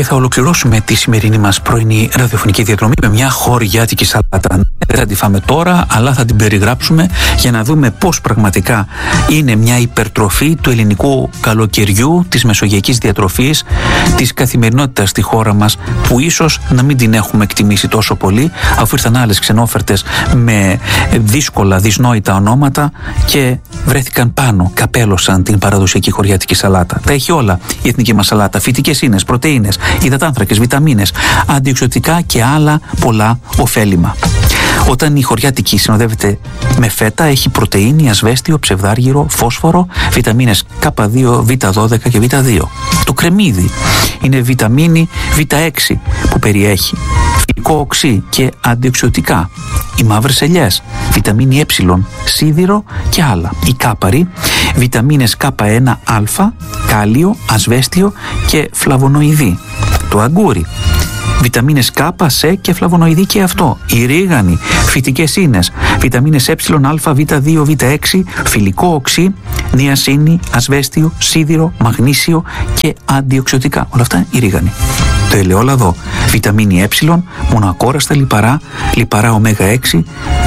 θα ολοκληρώσουμε τη σημερινή μας πρωινή ραδιοφωνική διαδρομή με μια χωριάτικη σαλάτα. Δεν θα τη φάμε τώρα, αλλά θα την περιγράψουμε για να δούμε πώς πραγματικά είναι μια υπερτροφή του ελληνικού καλοκαιριού, της μεσογειακής διατροφής, της καθημερινότητας στη χώρα μας, που ίσως να μην την έχουμε εκτιμήσει τόσο πολύ, αφού ήρθαν άλλες ξενόφερτες με δύσκολα, δυσνόητα ονόματα και βρέθηκαν πάνω, καπέλωσαν την παραδοσιακή χωριάτικη σαλάτα. Τα έχει όλα η εθνική μας σαλάτα: φυτικές ίνες, πρωτεΐνες, υδατάνθρακες, βιταμίνες, αντιοξυδοτικά και άλλα πολλά ωφέλιμα. Όταν η χωριάτικη συνοδεύεται με φέτα, έχει πρωτεΐνη, ασβέστιο, ψευδάργυρο, φόσφορο, βιταμίνες K2, Β12 και Β2. Το κρεμμύδι είναι βιταμίνη Β6 που περιέχει φυτικό οξύ και αντιοξυδοτικά. Οι μαύρες ελιές, βιταμίνη Ε, σίδηρο και άλλα. Η κάπαρη, βιταμίνες K1α, κάλιο, ασβέστιο και φλαβονοειδή. Το αγκούρι, βιταμίνες K, σε και φλαβονοειδή και αυτό. Η ρίγανη, φυτικές ίνες, βιταμίνες Ε, Α, Β2, Β6, φιλικό οξύ, νιασίνη, ασβέστιο, σίδηρο, μαγνήσιο και αντιοξυδοτικά. Όλα αυτά η ρίγανη. Το ελαιόλαδο, βιταμίνη Ε, μονοακόραστα λιπαρά, λιπαρά ω6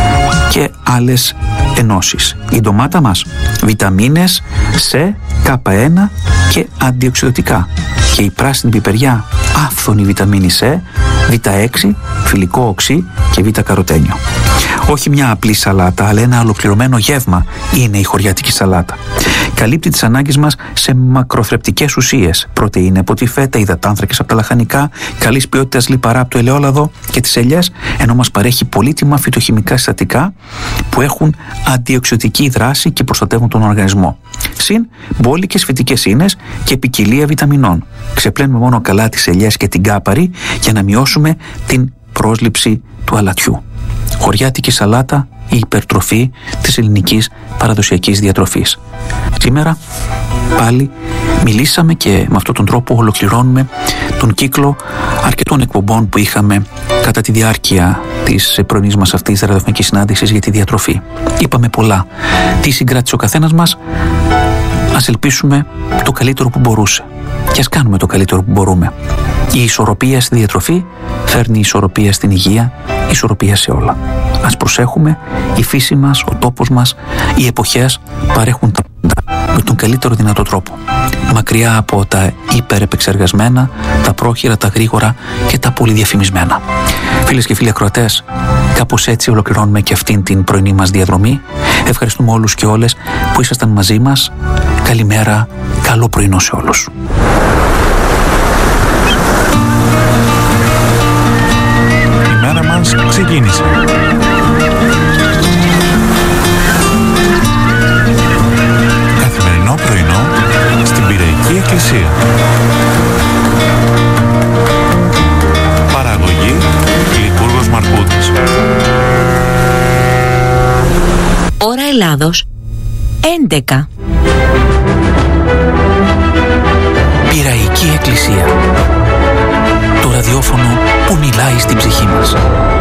και άλλες ενώσεις. Η ντομάτα μας, βιταμίνες σε, K1 και αντιοξυδοτικά. Και η πράσινη πιπεριά, άφθονη βιταμίνη σε, Β6, φιλικό οξύ και Β-καροτένιο. Όχι μια απλή σαλάτα, αλλά ένα ολοκληρωμένο γεύμα είναι η χωριάτικη σαλάτα. Καλύπτει τις ανάγκες μας σε μακροθρεπτικές ουσίες: πρωτεΐνη από τη φέτα, υδατάνθρακες από τα λαχανικά, καλής ποιότητας λιπαρά από το ελαιόλαδο και τις ελιές, ενώ μας παρέχει πολύτιμα φυτοχημικά συστατικά που έχουν αντιοξυδοτική δράση και προστατεύουν τον οργανισμό. Συν μπόλικες φυτικές ίνες και ποικιλία βιταμινών. Ξεπλένουμε μόνο καλά τις ελιές και την κάπαρη για να μειώσουμε την πρόσληψη του αλατιού. Χωριάτικη σαλάτα, η υπερτροφή της ελληνικής παραδοσιακής διατροφής. Σήμερα πάλι μιλήσαμε και με αυτόν τον τρόπο ολοκληρώνουμε τον κύκλο αρκετών εκπομπών που είχαμε κατά τη διάρκεια της πρωινής μας αυτής ραδιοφωνικής συνάντησης για τη διατροφή. Είπαμε πολλά. Τι συγκράτησε ο καθένας μας? Ας ελπίσουμε το καλύτερο που μπορούσε και ας κάνουμε το καλύτερο που μπορούμε. Η ισορροπία στη διατροφή φέρνει ισορροπία στην υγεία, ισορροπία σε όλα. Ας προσέχουμε, η φύση μας, ο τόπος μας, οι εποχές παρέχουν τα πάντα με τον καλύτερο δυνατό τρόπο. Μακριά από τα υπερεπεξεργασμένα, τα πρόχειρα, τα γρήγορα και τα πολύ διαφημισμένα. Φίλες και φίλοι ακροατές, κάπως έτσι ολοκληρώνουμε και αυτήν την πρωινή μας διαδρομή. Ευχαριστούμε όλους και όλες που ήσασταν μαζί μας. Καλημέρα, καλό πρωινό σε όλους. Η μέρα μας ξεκίνησε. Καθημερινό πρωινό στην Πειραϊκή Εκκλησία. Παραγωγή Λικούργος Μαρκούτης. Ώρα Ελλάδος 11. Πειραϊκή Εκκλησία. Το ραδιόφωνο που μιλάει στην ψυχή μας.